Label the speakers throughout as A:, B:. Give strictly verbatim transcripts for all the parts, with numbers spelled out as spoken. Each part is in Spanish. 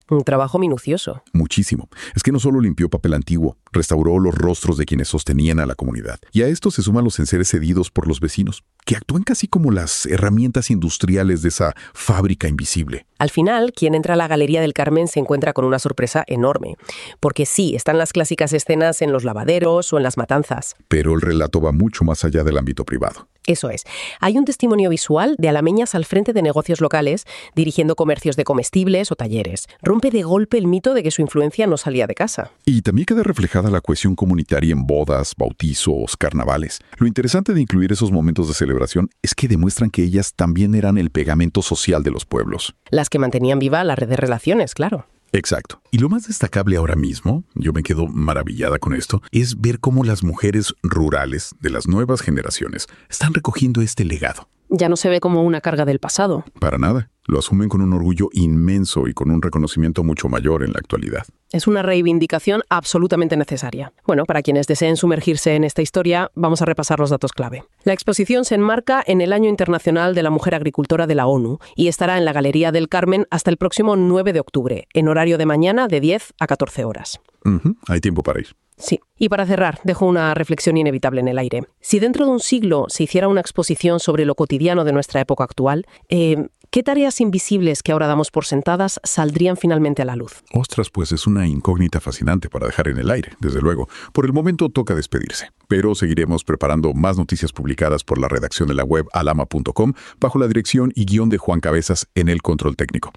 A: Un trabajo minucioso.
B: Muchísimo. Es que no solo limpió papel antiguo, restauró los rostros de quienes sostenían a la comunidad. Y a esto se suman los enseres cedidos por los vecinos, que actúan casi como las herramientas industriales de esa fábrica invisible.
A: Al final, quien entra a la Galería del Carmen se encuentra con una sorpresa enorme. Porque sí, están las clásicas escenas en los lavaderos o en las matanzas.
B: Pero el relato va mucho más allá del ámbito privado.
A: Eso es. Hay un testimonio visual de alameñas al frente de negocios locales, dirigiendo comercios de comestibles o talleres. Rompe de golpe el mito de que su influencia no salía de casa.
B: Y también queda reflejada la cohesión comunitaria en bodas, bautizos, carnavales. Lo interesante de incluir esos momentos de celebración es que demuestran que ellas también eran el pegamento social de los pueblos.
A: Las que mantenían viva la red de relaciones, claro.
B: Exacto. Y lo más destacable ahora mismo, yo me quedo maravillada con esto, es ver cómo las mujeres rurales de las nuevas generaciones están recogiendo este legado.
A: Ya no se ve como una carga del pasado.
B: Para nada. Lo asumen con un orgullo inmenso y con un reconocimiento mucho mayor en la actualidad.
A: Es una reivindicación absolutamente necesaria. Bueno, para quienes deseen sumergirse en esta historia, vamos a repasar los datos clave. La exposición se enmarca en el Año Internacional de la Mujer Agricultora de la ONU y estará en la Galería del Carmen hasta el próximo nueve de octubre, en horario de mañana de diez a catorce horas.
B: Uh-huh. Hay tiempo para ir.
A: Sí. Y para cerrar, dejo una reflexión inevitable en el aire. Si dentro de un siglo se hiciera una exposición sobre lo cotidiano de nuestra época actual, eh, ¿qué tareas invisibles que ahora damos por sentadas saldrían finalmente a la luz?
B: Ostras, pues es una incógnita fascinante para dejar en el aire, desde luego. Por el momento toca despedirse, pero seguiremos preparando más noticias publicadas por la redacción de la web alama punto com bajo la dirección y guión de Juan Cabezas en el control técnico.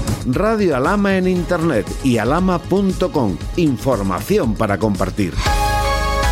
C: Radio Alama en Internet y alama punto com. Información para compartir.